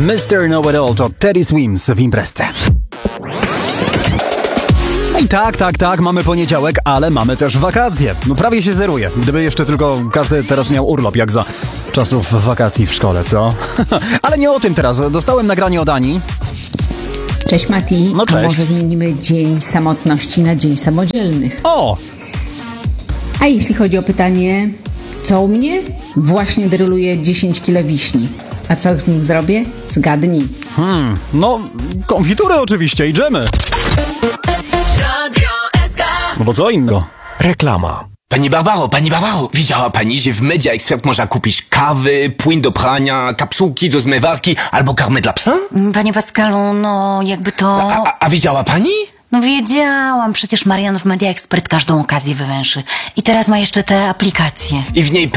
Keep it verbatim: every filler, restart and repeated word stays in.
mister Know-It-All to Teddy Swims w imprezce. I tak, tak, tak, mamy poniedziałek, ale mamy też wakacje. No prawie się zeruje. Gdyby jeszcze tylko każdy teraz miał urlop, jak za czasów wakacji w szkole, co? Ale nie o tym teraz. Dostałem nagranie od Ani. Cześć Mati, No cześć. A może zmienimy dzień samotności na dzień samodzielnych? O! A jeśli chodzi o pytanie, co u mnie? Właśnie dryluję dziesięć kilo wiśni. A co z nich zrobię? Zgadnij. Hmm, no, konfitury oczywiście i dżemy. No bo co innego? Reklama. Pani Barbaro, pani Barbaro, widziała pani, że w Media Expert można kupić kawy, płyn do prania, kapsułki do zmywarki albo karmę dla psa? Panie Pascalu, no jakby to... A, a, a widziała pani? No wiedziałam, przecież Marian w Media Expert każdą okazję wywęszy. I teraz ma jeszcze te aplikacje. I w niej